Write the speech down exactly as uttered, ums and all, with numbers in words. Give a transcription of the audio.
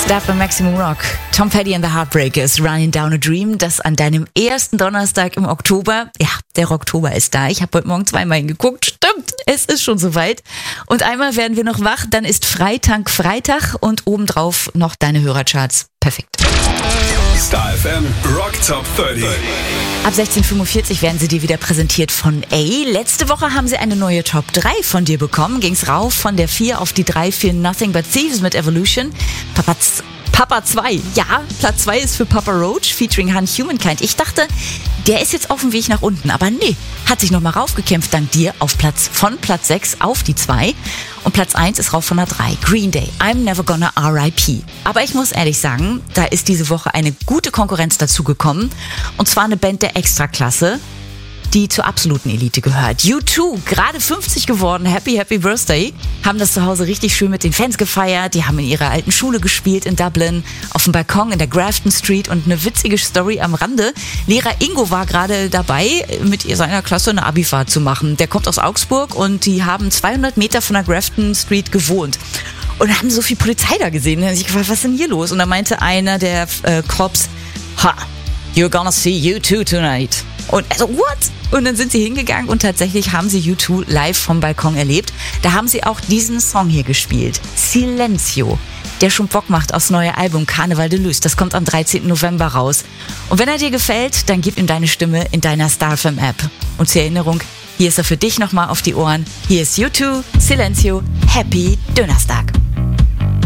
Start bei Maximum Rock. Tom Petty and the Heartbreakers, Running Down a Dream. Das an deinem ersten Donnerstag im Oktober. Ja, der Oktober ist da. Ich habe heute Morgen zweimal hingeguckt. Stimmt, es ist schon soweit. Und einmal werden wir noch wach. Dann ist Freitag Freitag und obendrauf noch deine Hörercharts. Perfekt. Star F M Rock Top dreißig. Ab sechzehn Uhr fünfundvierzig werden sie dir wieder präsentiert von A. Letzte Woche haben sie eine neue Top drei von dir bekommen. Ging's rauf von der vier auf die drei für Nothing But Thieves mit Evolution. Papa, Papa zwei. Ja, Platz zwei ist für Papa Roach featuring Han Humankind. Ich dachte, der ist jetzt auf dem Weg nach unten. Aber nee, hat sich nochmal raufgekämpft dank dir auf Platz von Platz sechs auf die zwei. Und Platz eins ist rauf von der drei. Green Day, I'm Never Gonna R I P. Aber ich muss ehrlich sagen, da ist diese Woche eine gute Konkurrenz dazu gekommen. Und zwar eine Band der Extraklasse, die zur absoluten Elite gehört. U zwei, gerade fünfzig geworden, Happy Happy Birthday, haben das zu Hause richtig schön mit den Fans gefeiert. Die haben in ihrer alten Schule gespielt in Dublin, auf dem Balkon in der Grafton Street. Und eine witzige Story am Rande. Lehrer Ingo war gerade dabei, mit seiner Klasse eine Abifahrt zu machen. Der kommt aus Augsburg und die haben zweihundert Meter von der Grafton Street gewohnt. Und haben so viel Polizei da gesehen. Da habe ich gefragt, was ist denn hier los? Und da meinte einer der äh, Cops, ha, you're gonna see U zwei tonight. Und also, what? Und dann sind sie hingegangen und tatsächlich haben sie U zwei live vom Balkon erlebt. Da haben sie auch diesen Song hier gespielt. Silencio, der schon Bock macht aufs neue Album Carnaval de Luz. Das kommt am dreizehnten November raus. Und wenn er dir gefällt, dann gib ihm deine Stimme in deiner Star F M App. Und zur Erinnerung, hier ist er für dich nochmal auf die Ohren. Hier ist U zwei, Silencio, Happy Donnerstag.